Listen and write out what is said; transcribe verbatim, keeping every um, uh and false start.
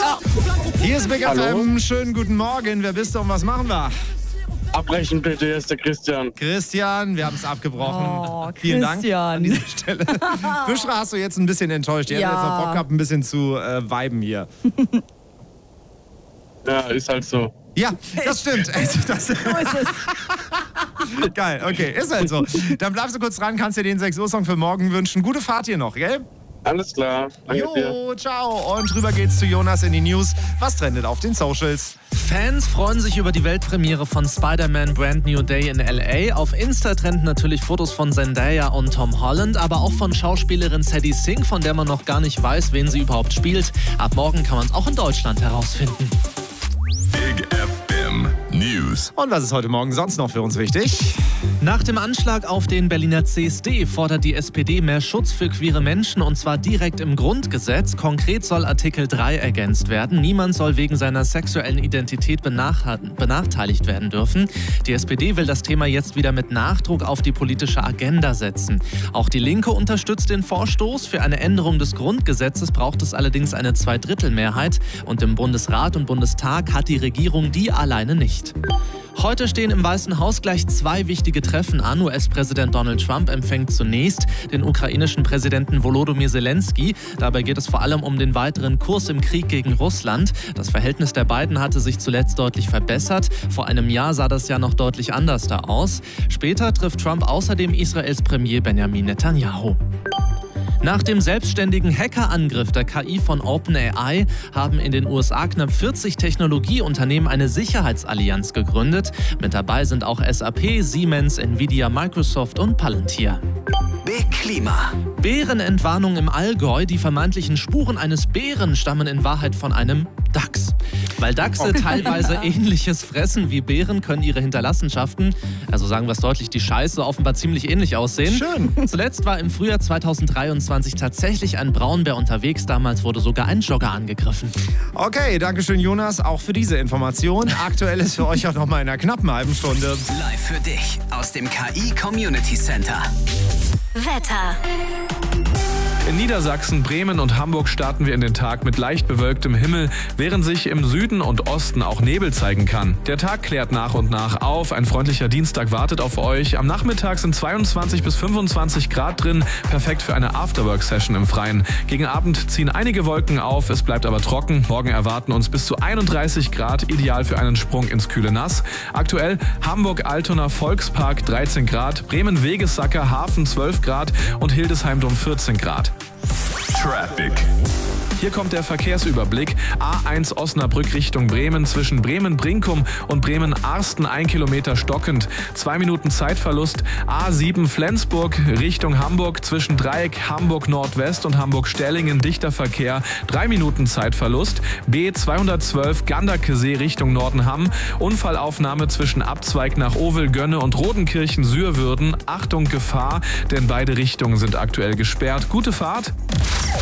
Ja. Hier ist Big Hallo? F M. Schönen guten Morgen. Wer bist du und was machen wir? Abbrechen bitte, hier ist der Christian. Christian, wir haben es abgebrochen. Oh, Vielen Dank Christian. an dieser Stelle. Büschra hast du jetzt ein bisschen enttäuscht. Ihr Ja. habt jetzt noch Bock gehabt, ein bisschen zu äh, viben hier. Ja, ist halt so. Ja, das stimmt. Also, das So ist es. Geil, okay, ist halt so. Dann bleibst du kurz dran, kannst dir den sechs Uhr Song für morgen wünschen. Gute Fahrt hier noch, gell? Alles klar. Danke dir. Jo, ciao. Und rüber geht's zu Jonas in die News. Was trendet auf den Socials? Fans freuen sich über die Weltpremiere von Spider-Man Brand New Day in L A. Auf Insta trenden natürlich Fotos von Zendaya und Tom Holland, aber auch von Schauspielerin Sadie Sink, von der man noch gar nicht weiß, wen sie überhaupt spielt. Ab morgen kann man es auch in Deutschland herausfinden. Big F M News. Und was ist heute Morgen sonst noch für uns wichtig? Nach dem Anschlag auf den Berliner C S D fordert die S P D mehr Schutz für queere Menschen, und zwar direkt im Grundgesetz. Konkret soll Artikel drei ergänzt werden. Niemand soll wegen seiner sexuellen Identität benachteiligt werden dürfen. Die S P D will das Thema jetzt wieder mit Nachdruck auf die politische Agenda setzen. Auch die Linke unterstützt den Vorstoß. Für eine Änderung des Grundgesetzes braucht es allerdings eine Zweidrittelmehrheit. Und im Bundesrat und Bundestag hat die Regierung die alleine nicht. Heute stehen im Weißen Haus gleich zwei wichtige Treffen an. U S-Präsident Donald Trump empfängt zunächst den ukrainischen Präsidenten Volodymyr Zelensky. Dabei geht es vor allem um den weiteren Kurs im Krieg gegen Russland. Das Verhältnis der beiden hatte sich zuletzt deutlich verbessert. Vor einem Jahr sah das ja noch deutlich anders da aus. Später trifft Trump außerdem Israels Premier Benjamin Netanyahu. Nach dem selbstständigen Hackerangriff der K I von OpenAI haben in den U S A knapp vierzig Technologieunternehmen eine Sicherheitsallianz gegründet. Mit dabei sind auch S A P, Siemens, Nvidia, Microsoft und Palantir. Big Klima. Bärenentwarnung im Allgäu. Die vermeintlichen Spuren eines Bären stammen in Wahrheit von einem Dachs. Weil Dachse teilweise Ähnliches fressen wie Bären, können ihre Hinterlassenschaften, also sagen wir es deutlich, die Scheiße, offenbar ziemlich ähnlich aussehen. Schön. Zuletzt war im Frühjahr zweitausenddreiundzwanzig tatsächlich ein Braunbär unterwegs. Damals wurde sogar ein Jogger angegriffen. Okay, danke schön, Jonas, auch für diese Information. Aktuell ist für euch auch noch mal in einer knappen halben Stunde. Live für dich aus dem K I Community Center. Wetter. In Niedersachsen, Bremen und Hamburg starten wir in den Tag mit leicht bewölktem Himmel, während sich im Süden und Osten auch Nebel zeigen kann. Der Tag klärt nach und nach auf, ein freundlicher Dienstag wartet auf euch. Am Nachmittag sind zweiundzwanzig bis fünfundzwanzig Grad drin, perfekt für eine Afterwork-Session im Freien. Gegen Abend ziehen einige Wolken auf, es bleibt aber trocken. Morgen erwarten uns bis zu einunddreißig Grad, ideal für einen Sprung ins kühle Nass. Aktuell Hamburg-Altona Volkspark dreizehn Grad, Bremen-Wegesacker Hafen zwölf Grad und Hildesheim-Dom vierzehn Grad. Traffic. Hier kommt der Verkehrsüberblick. A eins Osnabrück Richtung Bremen, zwischen Bremen-Brinkum und Bremen-Arsten ein Kilometer stockend. Zwei Minuten Zeitverlust. A sieben Flensburg Richtung Hamburg, zwischen Dreieck Hamburg-Nordwest und Hamburg-Stellingen dichter Verkehr. Drei Minuten Zeitverlust. B zweihundertzwölf Ganderkesee Richtung Nordenham. Unfallaufnahme zwischen Abzweig nach Ovel, Gönne und Rodenkirchen-Sürwürden. Achtung Gefahr, denn beide Richtungen sind aktuell gesperrt. Gute Fahrt.